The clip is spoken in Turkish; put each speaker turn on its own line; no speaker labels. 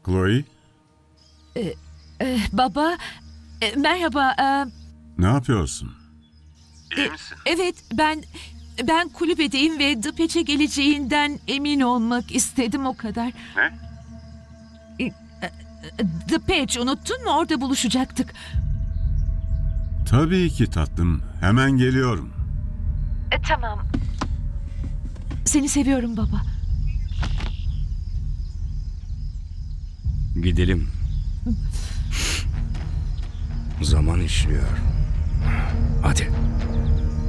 Chloe,
Baba, merhaba.
ne yapıyorsun?
Evet, ben kulübedeyim ve Dıpeç'e geleceğinden emin olmak istedim, o kadar.
Ne?
Dıpeç, unuttun mu? Orada buluşacaktık.
Tabii ki tatlım. Hemen geliyorum.
Tamam. Seni seviyorum baba.
Gidelim. Zaman işliyor. Hadi.